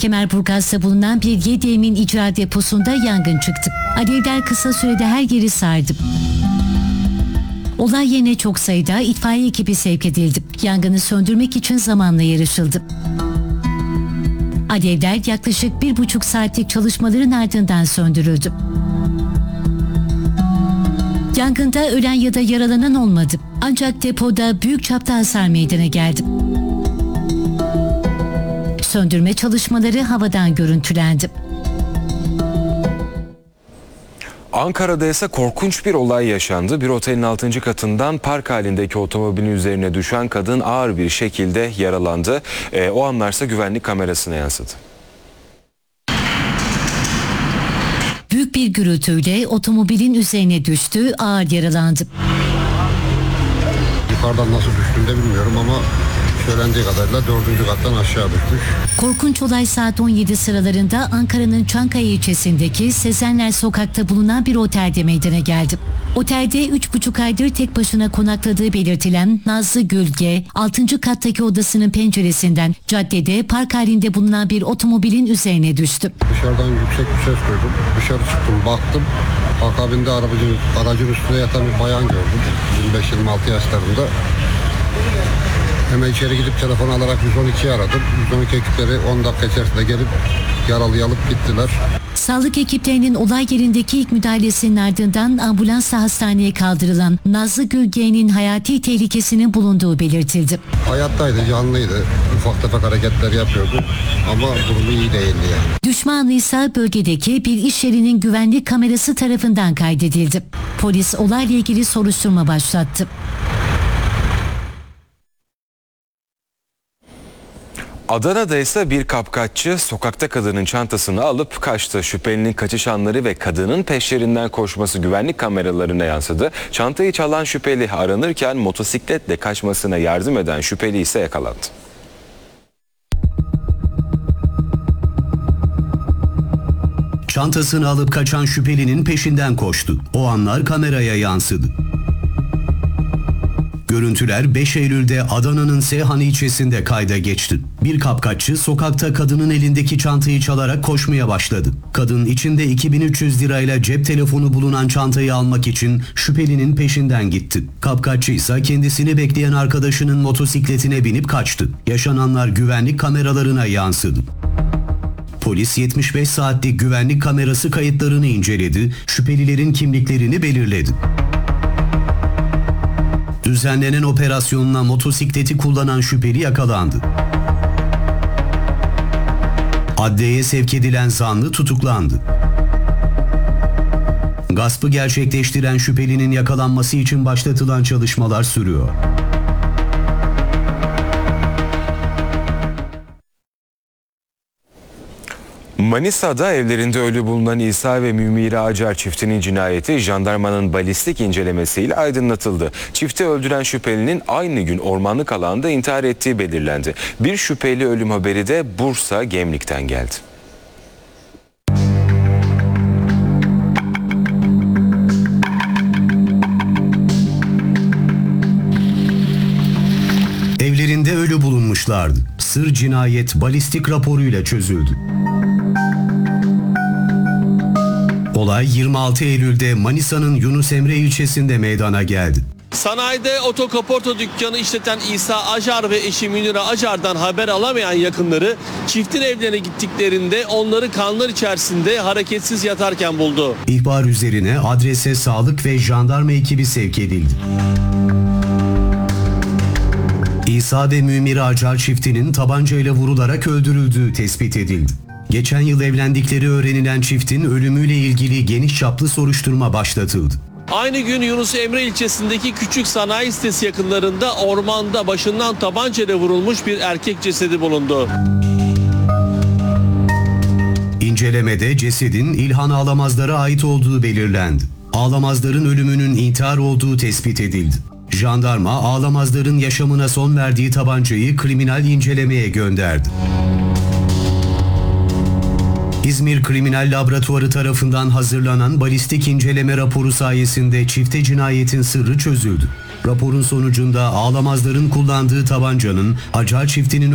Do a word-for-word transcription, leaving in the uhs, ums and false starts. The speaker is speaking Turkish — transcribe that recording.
Kemerburgaz'da bulunan bir Y D M'in icra deposunda yangın çıktı. Alevler kısa sürede her yeri sardı. Olay yerine çok sayıda itfaiye ekibi sevk edildi. Yangını söndürmek için zamanla yarışıldı. Alevler yaklaşık bir buçuk saatlik çalışmaların ardından söndürüldü. Yangında ölen ya da yaralanan olmadı. Ancak depoda büyük çapta hasar meydana geldi. Söndürme çalışmaları havadan görüntülendi. Ankara'da ise korkunç bir olay yaşandı. Bir otelin altıncı katından park halindeki otomobilin üzerine düşen kadın ağır bir şekilde yaralandı. E, o anlarsa güvenlik kamerasına yansıdı. Büyük bir gürültüyle otomobilin üzerine düştü, ağır yaralandı. Yukarıdan nasıl düştüğünü de bilmiyorum ama söylendiği kadarıyla dördüncü kattan aşağı düşmüş. Korkunç olay saat on yedi sıralarında Ankara'nın Çankaya ilçesindeki Sezenler Sokak'ta bulunan bir otelde meydana geldi. Otelde üç buçuk aydır tek başına konakladığı belirtilen Nazlı Gülge, altıncı kattaki odasının penceresinden caddede park halinde bulunan bir otomobilin üzerine düştü. Dışarıdan yüksek bir ses duydum. Dışarı çıktım, baktım. Akabinde aracın, aracın üstünde yatan bir bayan gördüm. yirmi beş yirmi altı yaşlarında. Hemen içeri gidip telefon alarak yüz on ikiyi aradım. yüz on iki ekipleri on dakika içerisinde gelip yaralıya alıp gittiler. Sağlık ekiplerinin olay yerindeki ilk müdahalesinin ardından ambulansla hastaneye kaldırılan Nazlı Gülge'nin hayati tehlikesinin bulunduğu belirtildi. Hayattaydı, canlıydı. Ufak tefek hareketler yapıyordu ama durumu iyi değildi yani. Düşmanı ise bölgedeki bir iş yerinin güvenlik kamerası tarafından kaydedildi. Polis olayla ilgili soruşturma başlattı. Adana'da ise bir kapkaççı sokakta kadının çantasını alıp kaçtı. Şüphelinin kaçış anları ve kadının peşlerinden koşması güvenlik kameralarına yansıdı. Çantayı çalan şüpheli aranırken motosikletle kaçmasına yardım eden şüpheli ise yakalandı. Çantasını alıp kaçan şüphelinin peşinden koştu. O anlar kameraya yansıdı. Görüntüler beş Eylül'de Adana'nın Seyhan ilçesinde kayda geçti. Bir kapkaççı sokakta kadının elindeki çantayı çalarak koşmaya başladı. Kadın içinde iki bin üç yüz lirayla cep telefonu bulunan çantayı almak için şüphelinin peşinden gitti. Kapkaççı ise kendisini bekleyen arkadaşının motosikletine binip kaçtı. Yaşananlar güvenlik kameralarına yansıdı. Polis yetmiş beş saatlik güvenlik kamerası kayıtlarını inceledi, şüphelilerin kimliklerini belirledi. Düzenlenen operasyonla motosikleti kullanan şüpheli yakalandı. Adliyeye sevk edilen zanlı tutuklandı. Gaspı gerçekleştiren şüphelinin yakalanması için başlatılan çalışmalar sürüyor. Manisa'da evlerinde ölü bulunan İsa ve Mümire Acar çiftinin cinayeti jandarmanın balistik incelemesiyle aydınlatıldı. Çifti öldüren şüphelinin aynı gün ormanlık alanda intihar ettiği belirlendi. Bir şüpheli ölüm haberi de Bursa Gemlik'ten geldi. Evlerinde ölü bulunmuşlardı. Sır cinayet balistik raporuyla çözüldü. Olay yirmi altı Eylül'de Manisa'nın Yunus Emre ilçesinde meydana geldi. Sanayide otokaporta dükkanı işleten İsa Acar ve eşi Münire Acar'dan haber alamayan yakınları çiftin evlerine gittiklerinde onları kanlar içerisinde hareketsiz yatarken buldu. İhbar üzerine adrese sağlık ve jandarma ekibi sevk edildi. İsa ve Mümire Acar çiftinin tabancayla vurularak öldürüldüğü tespit edildi. Geçen yıl evlendikleri öğrenilen çiftin ölümüyle ilgili geniş çaplı soruşturma başlatıldı. Aynı gün Yunus Emre ilçesindeki küçük sanayi sitesi yakınlarında ormanda başından tabancayla vurulmuş bir erkek cesedi bulundu. İncelemede cesedin İlhan Ağlamazlar'a ait olduğu belirlendi. Ağlamazların ölümünün intihar olduğu tespit edildi. Jandarma Ağlamazların yaşamına son verdiği tabancayı kriminal incelemeye gönderdi. İzmir Kriminal Laboratuvarı tarafından hazırlanan balistik inceleme raporu sayesinde çifte cinayetin sırrı çözüldü. Raporun sonucunda Ağlamazların kullandığı tabancanın Acar çiftinin